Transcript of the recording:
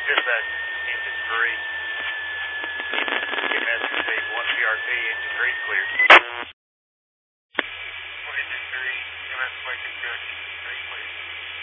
Dispatch, engine 3. EMS received 1 PRT, engine 3 is cleared.